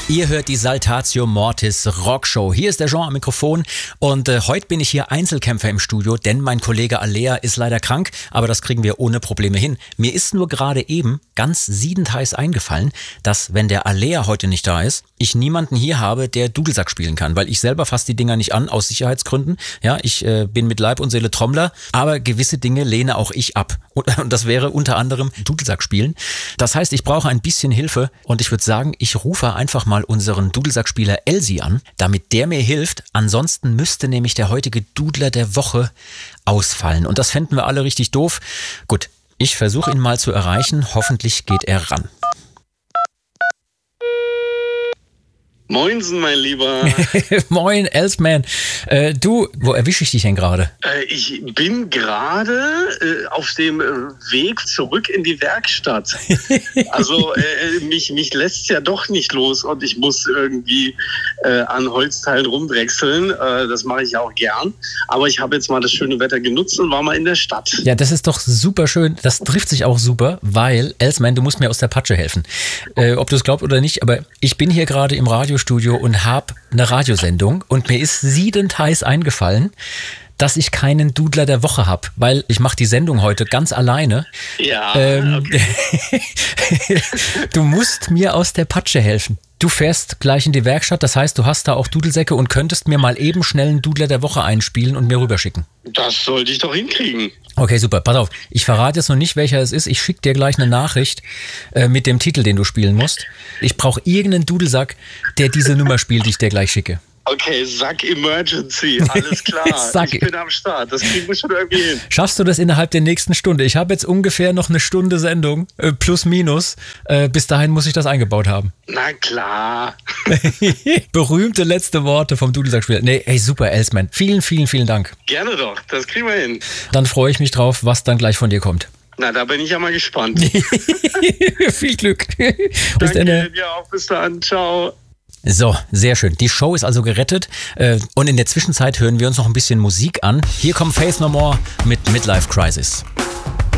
Ihr hört die Saltatio Mortis Rockshow. Hier ist der Jean am Mikrofon und heute bin ich hier Einzelkämpfer im Studio, denn mein Kollege Alea ist leider krank, aber das kriegen wir ohne Probleme hin. Mir ist nur gerade eben ganz siedendheiß eingefallen, dass, wenn der Alea heute nicht da ist, ich niemanden hier habe, der Dudelsack spielen kann, weil ich selber fasse die Dinger nicht an, aus Sicherheitsgründen. Ja, ich bin mit Leib und Seele Trommler, aber gewisse Dinge lehne auch ich ab. Und das wäre unter anderem Dudelsack spielen. Das heißt, ich brauche ein bisschen Hilfe und ich würde sagen, ich rufe einfach mal unseren Dudelsackspieler Elsi an, damit der mir hilft. Ansonsten müsste nämlich der heutige Dudler der Woche ausfallen. Und das fänden wir alle richtig doof. Gut, ich versuche ihn mal zu erreichen. Hoffentlich geht er ran. Moinsen, mein Lieber. Moin, Elsman. Du, wo erwische ich dich denn gerade? Ich bin gerade auf dem Weg zurück in die Werkstatt. Also mich lässt es ja doch nicht los und ich muss irgendwie an Holzteilen rumdrechseln. Das mache ich auch gern. Aber ich habe jetzt mal das schöne Wetter genutzt und war mal in der Stadt. Ja, das ist doch super schön. Das trifft sich auch super, weil, Elsman, du musst mir aus der Patsche helfen. Ob du es glaubst oder nicht, aber ich bin hier gerade im Radiostudio und habe eine Radiosendung und mir ist siedendheiß eingefallen, dass ich keinen Dudler der Woche habe, weil ich mache die Sendung heute ganz alleine. Ja, okay. Du musst mir aus der Patsche helfen. Du fährst gleich in die Werkstatt, das heißt, du hast da auch Dudelsäcke und könntest mir mal eben schnell einen Dudler der Woche einspielen und mir rüberschicken. Das sollte ich doch hinkriegen. Okay, super. Pass auf, ich verrate jetzt noch nicht, welcher es ist. Ich schicke dir gleich eine Nachricht mit dem Titel, den du spielen musst. Ich brauche irgendeinen Dudelsack, der diese Nummer spielt, die ich dir gleich schicke. Okay, Sack Emergency, alles klar. Ich bin am Start, das kriegen wir schon irgendwie hin. Schaffst du das innerhalb der nächsten Stunde? Ich habe jetzt ungefähr noch eine Stunde Sendung, plus minus. Bis dahin muss ich das eingebaut haben. Na klar. Berühmte letzte Worte vom Dudelsackspieler. Nee, ey, super, Elsman. Vielen, vielen, vielen Dank. Gerne doch, das kriegen wir hin. Dann freue ich mich drauf, was dann gleich von dir kommt. Na, da bin ich ja mal gespannt. Viel Glück. Bis dann. Danke, dir auch. Bis dann. Ciao. So, sehr schön. Die Show ist also gerettet und in der Zwischenzeit hören wir uns noch ein bisschen Musik an. Hier kommt Faith No More mit Midlife Crisis.